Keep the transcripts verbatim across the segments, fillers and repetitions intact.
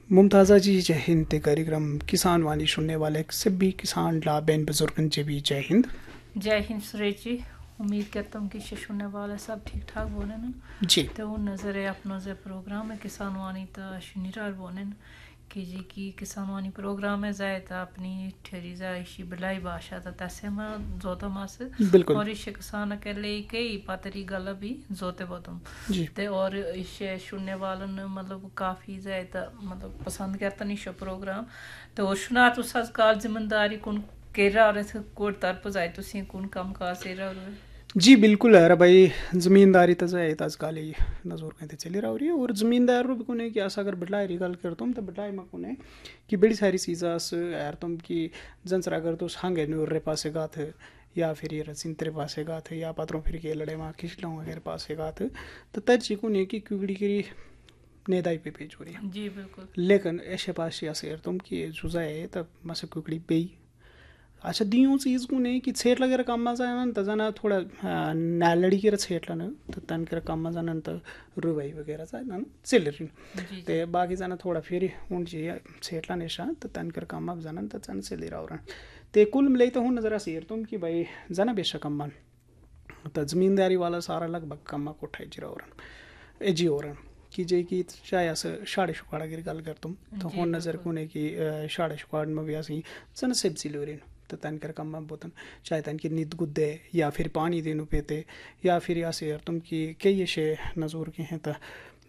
मुमताज़ा जी जय हिंद ते कार्यक्रम किसान वाणी सुनने वाले सभी किसान ला बहन बुजुर्गन जी भी जय हिंद। जय हिंद सुरेश जी, उम्मीद करता हूँ कि सुनने वाले सब ठीक ठाक बोने न जी तो वो नज़र है अपना जो प्रोग्राम है किसान वाणी तो शनिवार बोने न कि जी की किसान वाणी प्रोग्राम है जाए तो अपनी ठेरी जाए इसी बिलाई भाषा तो तैसे में जोता मास बिल्कुल और इसे किसान के लिए कई पातरी गला भी जोते बोतम जी ते और इसे सुनने वालों ने मतलब काफ़ी जाए तो मतलब पसंद करता नहीं शो प्रोग्राम तो सुना तो सरकार जिम्मेदारी कौन केरा और ऐसे कोट तरफ जाए तो सी कौन काम काज से रहा जी बिल्कुल है भाई ज़मींदारी तो जाए आज काली नजर कहते चली रहा है और ज़मींदार भी कोने कि अस अगर बटलाए री गल कर तुम तो बटलाए में कोने कि बड़ी सारी चीज़ा यार तुम कि जंसर अगर तुस हंगे नूर पासे गाथ या फिर ये रसिन तेरे पासे गाथ या पात्रों फिर के लड़े माँ खिचलाऊँ वगैरह पासे गाथ तो तरची कोने कि क्यूड़ी करी नेदाई पे पेज हो रही है जी बिल्कुल लेकिन ऐसे पास या शेर तुम कि जुजाए तब मसे कुकड़ी बेई अच्छा दियों चीज़ को नहीं कि छेट लगेर काम में जाना तो जाना थोड़ा नालड़ी के छेट लाना तो तन के काम में जाना तो रुबाई वगैरह जाए ना चल रही तो बाकी जाना थोड़ा फिर उन जी छेट लाने शा तो तन कर काम में जाना तो चन से ले रहा हो तो कुल मिले तो हूँ नज़र शेर तुम कि भाई जाना बेशक कम तो ज़मींदारी वाला सारा लगभग कम को उठाई जी रहा हो ए जी हो रहा कि जे कि चाहे अस साढ़े शुकाड़ा की गल कर तुम तो हूँ नज़र को नहीं कि साढ़े शुकाड़ में भी असी जन सब्जी ले रही तो तन कर कम बोतन चाहे तन की निद गुद्दे या फिर पानी देनु पेते या फिर या से तुम कि कई ऐसे नजूर के हैं तो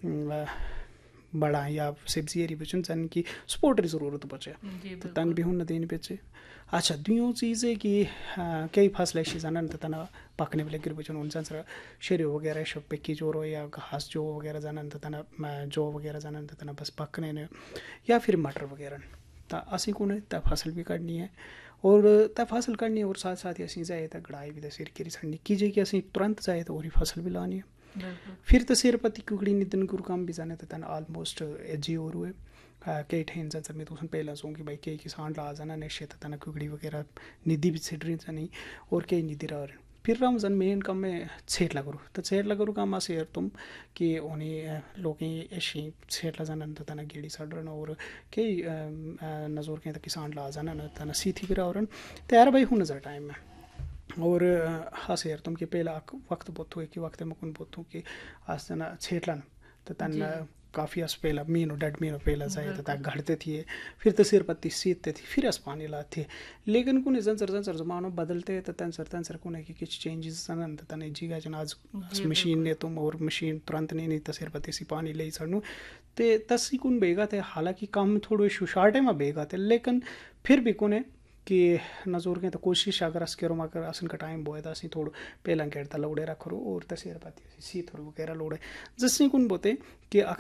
बड़ा या सब्जी एरी बचन तन की सपोर्टर ज़रूरत बचे तो तन भी हूँ न देने बेचे अच्छा दुयों चीज़ है कि कई फसल ऐसी जानन तो तना पकने वाले गिर बचन उनसे सर शेरे वगैरह शब पे की जोरो या घास जो वगैरह जानन तो तना जो वगैरह जानन तो तना बस पकने ने या फिर मटर वगैरह तो असी को नहीं तब फसल भी करनी है और तब फसल करनी है और साथ साथ ही असी जाए तो गड़ाई भी सिर की छड़नी कीजिए कि असी तुरंत जाए तो और फसल भी लानी है फिर तो सिर पति कुकड़ी नितिन गुरु काम भी जाने तो तन ऑलमोस्ट एजी और हुए कई ठेन जन मैं तो पहला सो कि भाई कई किसान ला जाना निश्चय तो तना कुकड़ी वगैरह निधि भी छिड़ रही नहीं और कई निधि रहा फिर राम जन मेन काम में छेट लगरू तो छेट लगरू काम से यार तुम कि उन्हें लोग ऐसी छेट ला जाना तो तना गेड़ी सड़ रहा और कई नजर के किसान ला जाना तना सीथी भी रहा तो यार भाई हूँ नजर टाइम में और हाँ से यार तुम कि पहला वक्त बहुत हुए कि वक्त में कौन बहुत हूँ कि आज तना छेट लान तो तन काफ़ी अस पहला महीनों डेढ़ महीनों पहला जाए तो घड़ते थे फिर तो सिर पत्ती सीतते थी फिर अस पानी लाते लेकिन कुछ जन सर जन सर जमानो बदलते तो तन सर तन सर को कि कुछ चेंजेस सन तो तन जी गए आज मशीन ने तुम और मशीन तुरंत नहीं नहीं तो सिर पत्ती सी पानी ले सड़नू तो तसी कुन बेगा थे हालांकि काम थोड़े शार्टे में बेगा थे लेकिन फिर भी कुने कि नजर के तो कोशिश अगर अस करो अगर असन का टाइम बोए तो असी थोड़ा पहला गेड़ता लौड़े रखो और तसेर पाती सी थोड़ा वगैरह लौड़े जैसे कुन बोते कि